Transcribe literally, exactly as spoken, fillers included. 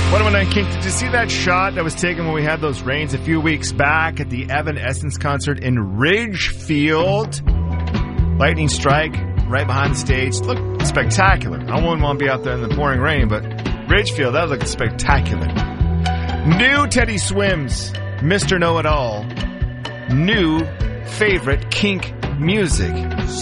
one oh nine Kink, did you see that shot that was taken when we had those rains a few weeks back at the Evanescence concert in Ridgefield? Lightning strike right behind the stage. Looked spectacular. I wouldn't want to be out there in the pouring rain, but Ridgefield, that looked spectacular. New Teddy Swims, Mister Know-It-All. New favorite Kink music.